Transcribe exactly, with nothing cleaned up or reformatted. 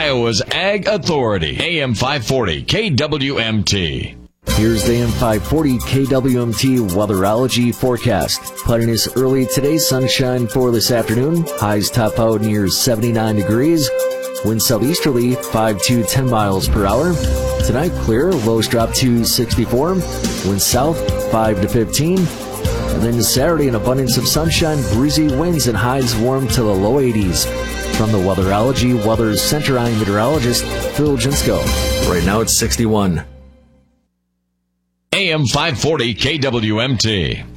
Iowa's Ag Authority. A M five forty K W M T. Here's the A M five forty K W M T weatherology forecast. Cloudiness early today, sunshine for this afternoon. Highs top out near seventy-nine degrees. Wind southeasterly five to ten miles per hour. Tonight clear, lows drop to sixty-four. Wind south five to fifteen. And then Saturday, an abundance of sunshine, breezy winds, and highs warm to the low eighties. From the Weatherology Weather Center, I'm meteorologist Phil Jinsko. Right now it's sixty-one. A M five forty K W M T.